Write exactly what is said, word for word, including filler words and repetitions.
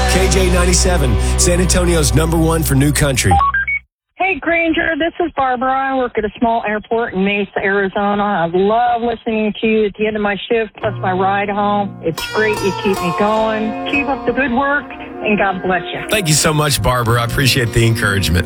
K J ninety-seven, San Antonio's number one for new country. Hey, Granger, this is Barbara. I work at a small airport in Mesa, Arizona. I love listening to you at the end of my shift, plus my ride home. It's great. You keep me going. Keep up the good work, and God bless you. Thank you so much, Barbara. I appreciate the encouragement.